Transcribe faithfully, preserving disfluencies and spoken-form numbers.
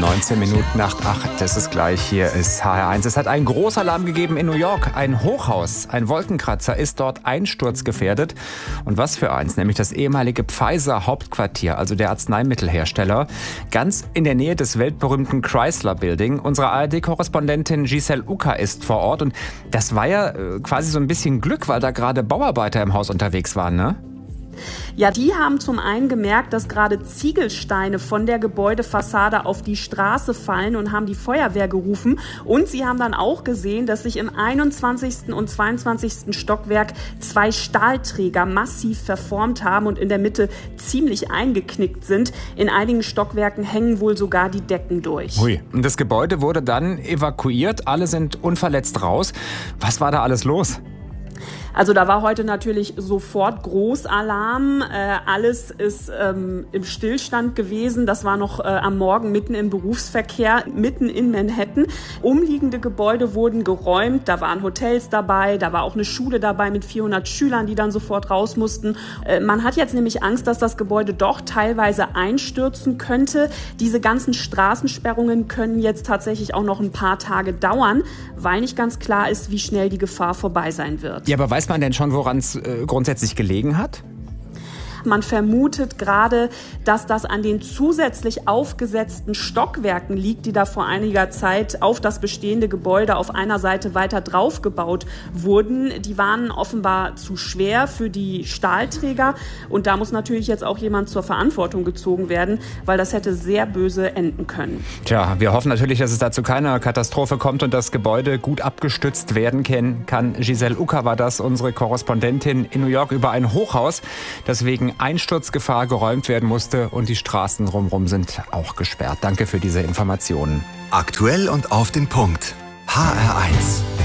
neunzehn Minuten nach acht, das ist gleich. Hier ist H R eins. Es hat einen Großalarm gegeben in New York. Ein Hochhaus, ein Wolkenkratzer ist dort einsturzgefährdet. Und was für eins, nämlich das ehemalige Pfizer-Hauptquartier, also der Arzneimittelhersteller, ganz in der Nähe des weltberühmten Chrysler Building. Unsere A R D-Korrespondentin Giselle Ucker ist vor Ort. Und das war ja quasi so ein bisschen Glück, weil da gerade Bauarbeiter im Haus unterwegs waren, ne? Ja, die haben zum einen gemerkt, dass gerade Ziegelsteine von der Gebäudefassade auf die Straße fallen und haben die Feuerwehr gerufen. Und sie haben dann auch gesehen, dass sich im einundzwanzigsten und zweiundzwanzigsten Stockwerk zwei Stahlträger massiv verformt haben und in der Mitte ziemlich eingeknickt sind. In einigen Stockwerken hängen wohl sogar die Decken durch. Hui. Und das Gebäude wurde dann evakuiert. Alle sind unverletzt raus. Was war da alles los? Also da war heute natürlich sofort Großalarm. Äh, alles ist ähm, im Stillstand gewesen. Das war noch äh, am Morgen mitten im Berufsverkehr, mitten in Manhattan. Umliegende Gebäude wurden geräumt. Da waren Hotels dabei. Da war auch eine Schule dabei mit vierhundert Schülern, die dann sofort raus mussten. Äh, man hat jetzt nämlich Angst, dass das Gebäude doch teilweise einstürzen könnte. Diese ganzen Straßensperrungen können jetzt tatsächlich auch noch ein paar Tage dauern, weil nicht ganz klar ist, wie schnell die Gefahr vorbei sein wird. Ja, aber weiß man denn schon, woran es äh, grundsätzlich gelegen hat? Man vermutet gerade, dass das an den zusätzlich aufgesetzten Stockwerken liegt, die da vor einiger Zeit auf das bestehende Gebäude auf einer Seite weiter drauf gebaut wurden. Die waren offenbar zu schwer für die Stahlträger. Und da muss natürlich jetzt auch jemand zur Verantwortung gezogen werden, weil das hätte sehr böse enden können. Tja, wir hoffen natürlich, dass es da zu keiner Katastrophe kommt und das Gebäude gut abgestützt werden kann. Giselle Ucker war das, unsere Korrespondentin in New York, über ein Hochhaus, das wegen Einsturzgefahr geräumt werden musste und die Straßen drumherum sind auch gesperrt. Danke für diese Informationen. Aktuell und auf den Punkt. H R eins.